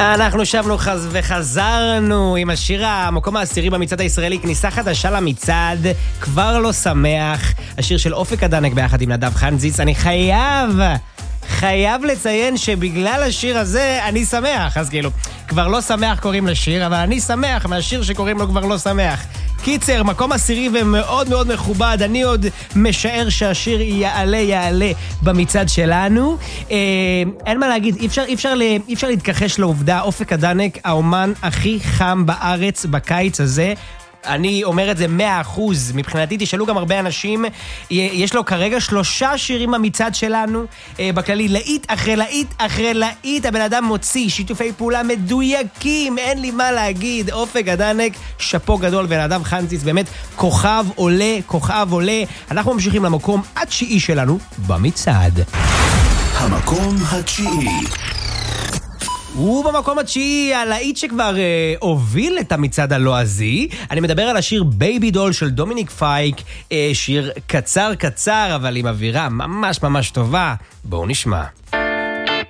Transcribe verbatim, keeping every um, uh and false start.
אנחנו שבנו חז... וחזרנו עם השיר המקום העשירי במצעד הישראלי, כניסה חדשה למצעד, כבר לא שמח, השיר של אופק אדנק ביחד עם נדב חנזיץ. אני חייב, חייב לציין שבגלל השיר הזה אני שמח, אז כאילו, כבר לא שמח קוראים לשיר, אבל אני שמח מהשיר שקוראים לו כבר לא שמח. קיצר, מקום עשירי ומאוד מאוד מכובד, אני עוד משער שהשיר יעלה יעלה במצעד שלנו. אה, אין מה להגיד, אי אפשר, אי אפשר, אי אפשר להתכחש לעובדה, אופק אדנק, האומן הכי חם בארץ בקיץ הזה, אני אומר את זה מאה אחוז, מבחינתי תשאלו גם הרבה אנשים, יש לו כרגע שלושה שירים במצעד שלנו, בכללי להיט אחרי להיט אחרי להיט, הבן אדם מוציא שיתופי פעולה מדויקים, אין לי מה להגיד, אופק אדנק, שפו גדול, ונדב חנזיץ, באמת כוכב עולה, כוכב עולה, אנחנו ממשיכים למקום התשיעי שלנו במצעד. המקום התשיעי. ובמקום התשיעי, הלהיט שכבר אה, הוביל את המצעד הלועזי, אני מדבר על השיר בייבי דול של דומיניק פייק, אה, שיר קצר קצר אבל עם אווירה ממש ממש טובה, בואו נשמע.